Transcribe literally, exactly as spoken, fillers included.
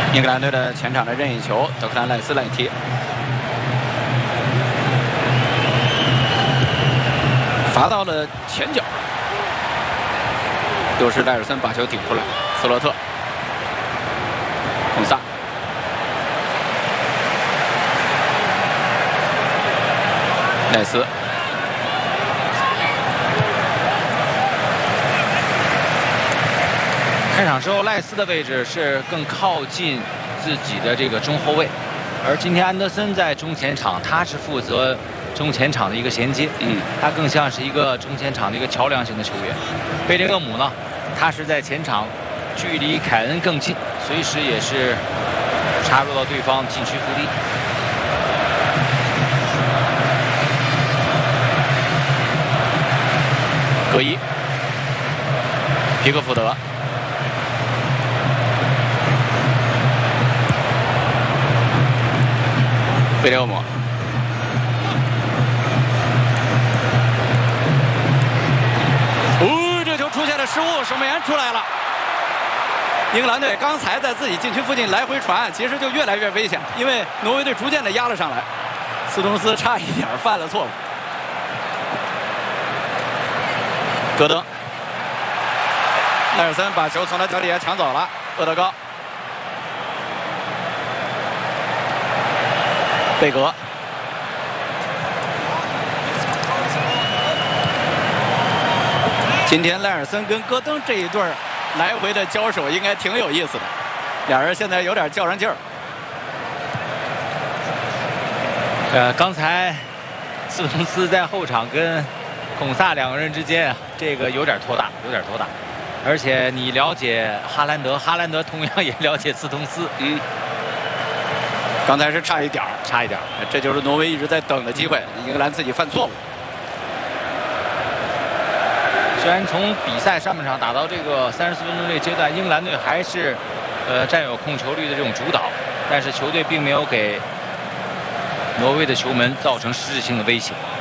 英格兰队的前场的任意球，德克兰·赖斯来踢。罚到了前脚，又是赖尔森把球顶出来，斯洛特、孔萨。 赖斯， 开场之后，赖斯的位置是更靠近自己的这个中后卫，而今天安德森在中前场，他是负责中前场的一个衔接， 嗯， 他更像是一个中前场的一个桥梁型的球员。贝林厄姆呢，他是在前场，距离凯恩更近，随时也是插入到对方禁区腹地。 格伊、皮克福德、贝利厄姆、哦，这球出现了失误，守门员出来了。英格兰队刚才在自己禁区附近来回传，其实就越来越危险，因为挪威队逐渐的压了上来，斯通斯差一点犯了错误。 戈登，赖尔森把球从他脚底下抢走了。厄德高，贝格，今天赖尔森跟戈登这一对来回的交手应该挺有意思的，俩人现在有点较上劲儿。 呃，刚才斯通斯在后场跟 孔萨两个人之间啊，这个有点拖大，有点拖大。而且你了解哈兰德，哈兰德同样也了解斯通斯。 嗯，刚才是差一点儿， 差一点儿。 这就是挪威一直在等的机会，英格兰自己犯错误。 虽然从比赛上半场打到这个三十四分钟这个阶段，英格兰队还是呃占有控球率的这种主导，但是球队并没有给挪威的球门造成实质性的威胁。